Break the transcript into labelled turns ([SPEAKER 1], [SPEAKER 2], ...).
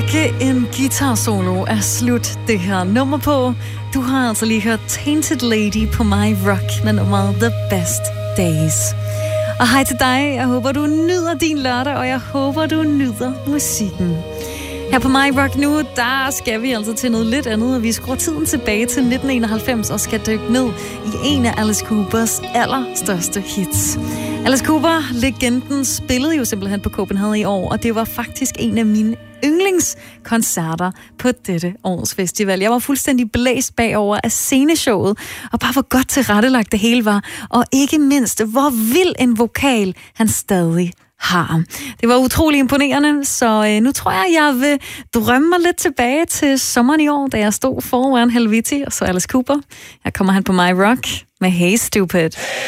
[SPEAKER 1] Ikke en guitar-solo er slut det her nummer på. Du har altså lige hørt Tainted Lady på My Rock med nummeret The Best Days. Og hej til dig. Jeg håber, du nyder din lørdag, og jeg håber, du nyder musikken. Her på My Rock nu, der skal vi altså til noget lidt andet, og vi skruer tiden tilbage til 1991 og skal dykke ned i en af Alice Coopers allerstørste hits. Alice Cooper, legenden, spillede jo simpelthen på Copenhagen i år, og det var faktisk en af mine yndlingskoncerter på dette års festival. Jeg var fuldstændig blæst bagover af sceneshowet, og bare hvor godt tilrettelagt det hele var, og ikke mindst, hvor vild en vokal han stadig har. Det var utrolig imponerende, så nu tror jeg vil drømme mig lidt tilbage til sommeren i år, da jeg stod foran Helviti og så Alice Cooper. Her kommer han på My Rock med Hey Stupid.